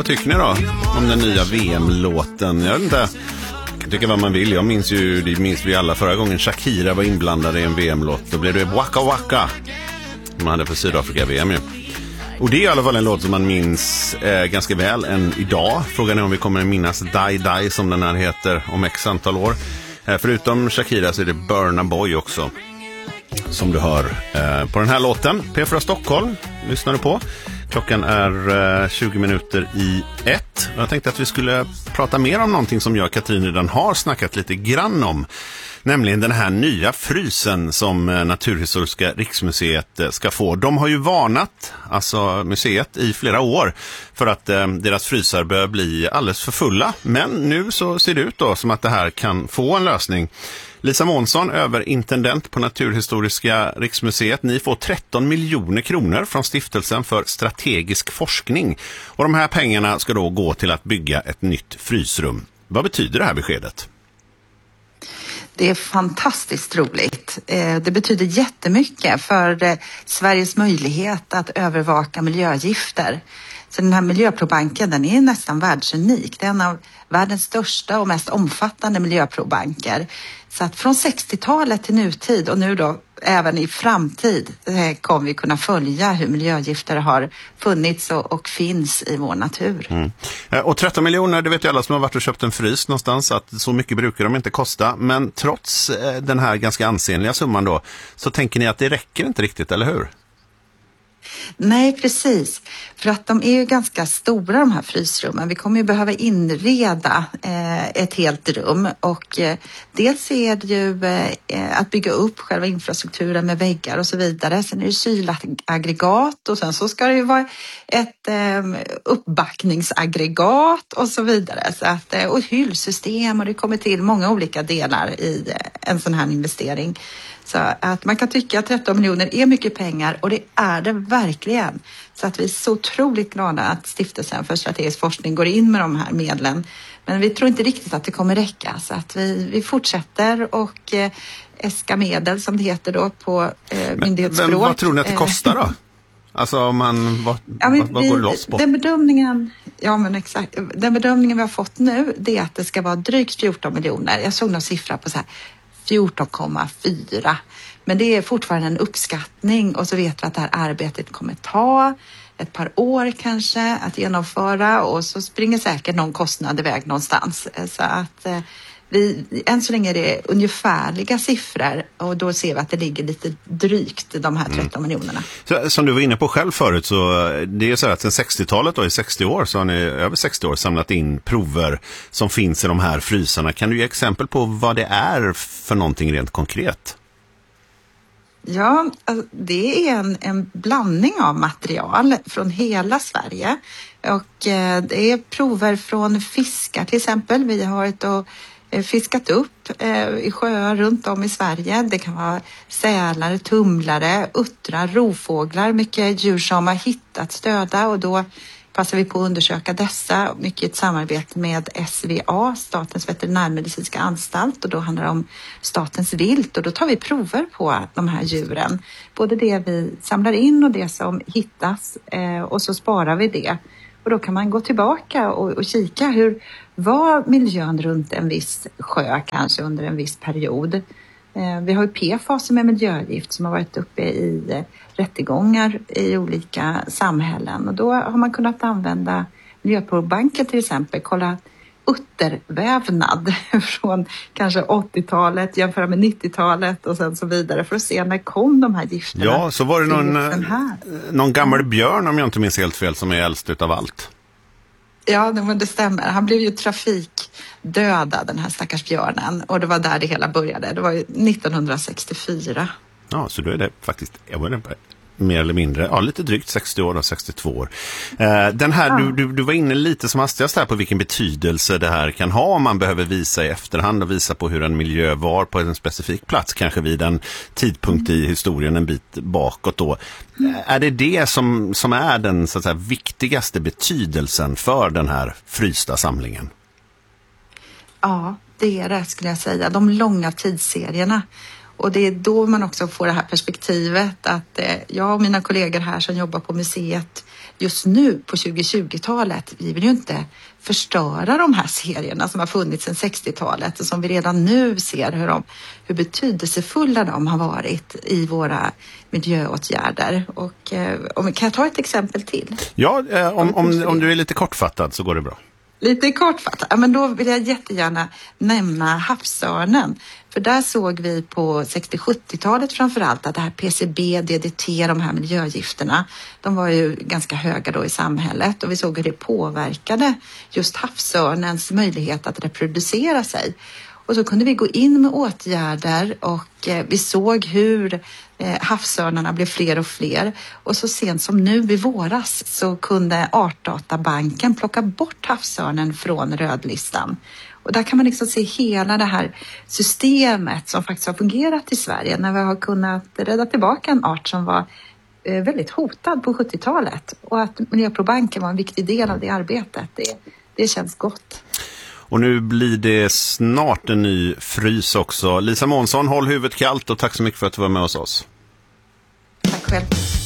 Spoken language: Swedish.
Vad tycker ni då om den nya VM-låten? Jag vet inte, tycker vad man vill. Jag minns ju, det minns vi alla förra gången Shakira var inblandad i en VM-låt. Då blev det Waka Waka. Man hade för Sydafrika-VM ju. Och det är i alla fall en låt som man minns ganska väl än idag. Frågan är om vi kommer minnas Die Die som den här heter om x antal år. Förutom Shakira så är det Burna Boy också som du hör på den här låten. P4 Stockholm lyssnar du på. Klockan är 20 minuter i 1. Jag tänkte att vi skulle prata mer om någonting som jag och Katrin redan har snackat lite grann om. Nämligen den här nya frysen som Naturhistoriska riksmuseet ska få. De har ju varnat, alltså museet, i flera år för att deras frysar börjar bli alldeles för fulla. Men nu så ser det ut då som att det här kan få en lösning. Lisa Månsson, överintendent på Naturhistoriska riksmuseet. Ni får 13 miljoner kronor från Stiftelsen för strategisk forskning. Och de här pengarna ska då gå till att bygga ett nytt frysrum. Vad betyder det här beskedet? Det är fantastiskt roligt. Det betyder jättemycket för Sveriges möjlighet att övervaka miljögifter. Så den här miljöprobanken, den är nästan världsunik. Det är en av världens största och mest omfattande miljöprobanker. Så att från 60-talet till nutid och nu då även i framtid kommer vi kunna följa hur miljögifter har funnits och finns i vår natur. Mm. Och 13 miljoner, det vet ju alla som har varit och köpt en frys någonstans, att så mycket brukar de inte kosta. Men trots den här ganska ansenliga summan då, så tänker ni att det räcker inte riktigt, eller hur? Nej, precis. För att de är ju ganska stora, de här frysrummen. Vi kommer ju behöva inreda ett helt rum. Och dels är det ju att bygga upp själva infrastrukturen med väggar och så vidare. Sen är det kylaggregat och sen så ska det ju vara ett uppbackningsaggregat och så vidare. Så att, och hyllsystem, och det kommer till många olika delar i en sån här investering. Så att man kan tycka att 13 miljoner är mycket pengar, och det är det verkligen. Så att vi är så otroligt glada att Stiftelsen för strategisk forskning går in med de här medlen. Men vi tror inte riktigt att det kommer räcka, så att vi fortsätter och äska medel, som det heter då på myndighetsspråk. Men vad tror ni att det kostar då? Alltså om man, vad går det loss på? Den bedömningen vi har fått nu, det är att det ska vara drygt 14 miljoner. Jag såg någon siffra på så här 14,4. Men det är fortfarande en uppskattning, och så vet vi att det här arbetet kommer ta ett par år kanske att genomföra, och så springer säkert någon kostnad iväg någonstans. Så att än så länge är det ungefärliga siffror, och då ser vi att det ligger lite drygt de här 13 miljonerna. Så, som du var inne på själv förut, så det är så att sen 60-talet då, i 60 år, så har ni över 60 år samlat in prover som finns i de här frysarna. Kan du ge exempel på vad det är för någonting rent konkret? Ja, det är en blandning av material från hela Sverige, och det är prover från fiskar till exempel. Vi har fiskat upp i sjöar runt om i Sverige. Det kan vara sälar, tumlare, uttrar, rovfåglar, mycket djur som har hittats döda, och då passar vi på att undersöka dessa, mycket i ett samarbete med SVA, Statens veterinärmedicinska anstalt, och då handlar det om statens vilt, och då tar vi prover på de här djuren. Både det vi samlar in och det som hittas, och så sparar vi det. Och då kan man gå tillbaka och kika hur var miljön runt en viss sjö kanske under en viss period. Vi har ju PFAS som är miljögift som har varit uppe i rättegångar i olika samhällen. Och då har man kunnat använda miljöprovbanken till exempel, kolla uttervävnad från kanske 80-talet, jämföra med 90-talet och sen så vidare, för att se när kom de här gifterna. Ja, så var det någon gammal björn, om jag inte minns helt fel, som är äldst utav allt. Ja, det stämmer. Han blev ju trafikdödad, den här stackars björnen, och det var där det hela började. Det var ju 1964. Ja, så då är det faktiskt mer eller mindre, lite drygt 60 år och 62 år. Den här, du var inne lite som hastigast här på vilken betydelse det här kan ha om man behöver visa i efterhand och visa på hur en miljö var på en specifik plats, kanske vid en tidpunkt i historien en bit bakåt då. Är det som är den så att säga viktigaste betydelsen för den här frysta samlingen? Ja, det är det skulle jag säga. De långa tidsserierna. Och det är då man också får det här perspektivet att jag och mina kollegor här som jobbar på museet, just nu på 2020-talet, vi vill ju inte förstöra de här serierna som har funnits sedan 60-talet och som vi redan nu ser hur betydelsefulla de har varit i våra miljöåtgärder. Och kan jag ta ett exempel till? Ja, om du är lite kortfattad så går det bra. Lite kortfattat, ja, men då vill jag jättegärna nämna havsörnen. För där såg vi på 60-70-talet framförallt att det här PCB, DDT, de här miljögifterna, de var ju ganska höga då i samhället och vi såg hur det påverkade just havsörnens möjlighet att reproducera sig. Och så kunde vi gå in med åtgärder och vi såg hur havsörnarna blev fler och fler. Och så sent som nu i våras så kunde Artdatabanken plocka bort havsörnen från rödlistan. Och där kan man liksom se hela det här systemet som faktiskt har fungerat i Sverige när vi har kunnat rädda tillbaka en art som var väldigt hotad på 70-talet. Och att Miljöprobanken var en viktig del av det arbetet, det känns gott. Och nu blir det snart en ny frys också. Lisa Månsson, håll huvudet kallt och tack så mycket för att du var med hos oss. Tack själv.